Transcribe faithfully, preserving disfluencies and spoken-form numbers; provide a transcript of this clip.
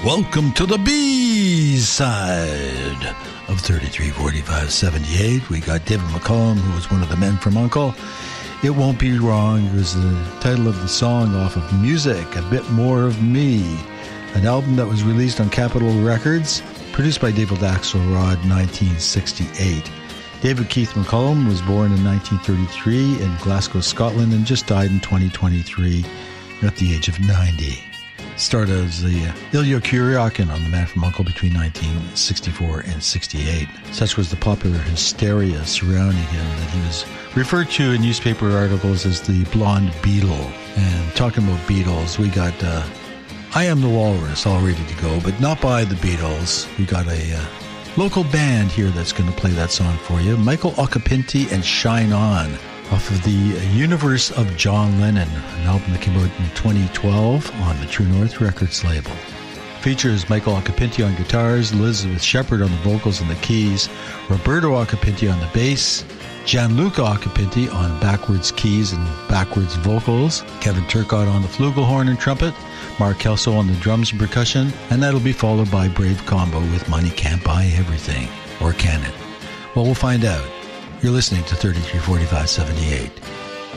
Welcome to the B-side of thirty-three forty-five seventy-eight. We got David McCollum, who was one of the men from Uncle. It Won't Be Wrong. It was the title of the song off of Music, A Bit More of Me, an album that was released on Capitol Records, produced by David Axelrod, nineteen sixty-eight. David Keith McCollum was born in nineteen thirty-three in Glasgow, Scotland, and just died in twenty twenty-three at the age of ninety. Started as the uh, Ilya Kuryakin on The Man from Uncle between nineteen sixty-four and sixty-eight. Such was the popular hysteria surrounding him that he was referred to in newspaper articles as the Blonde Beatle. And talking about Beatles, we got uh, I Am the Walrus all ready to go, but not by the Beatles. We got a uh, local band here that's going to play that song for you. Michael Occhipinti and Shine On, off of the Universe of John Lennon, an album that came out in twenty twelve on the True North Records label. Features Michael Occhipinti on guitars, Elizabeth Shepard on the vocals and the keys, Roberto Occhipinti on the bass, Gianluca Occhipinti on backwards keys and backwards vocals, Kevin Turcotte on the flugelhorn and trumpet, Mark Kelso on the drums and percussion, and that'll be followed by Brave Combo with Money Can't Buy Everything. Or can it? Well, we'll find out. You're listening to thirty-three forty-five seventy-eight.